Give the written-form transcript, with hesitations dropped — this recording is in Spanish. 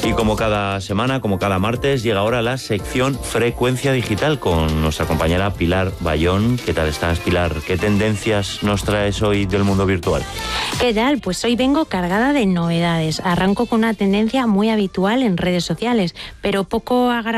Y como cada semana, como cada martes, llega ahora la sección Frecuencia Digital con nuestra compañera Pilar Bayón. ¿Qué tal estás, Pilar? ¿Qué tendencias nos traes hoy del mundo virtual? ¿Qué tal? Pues hoy vengo cargada de novedades. Arranco con una tendencia muy habitual en redes sociales, pero poco agradable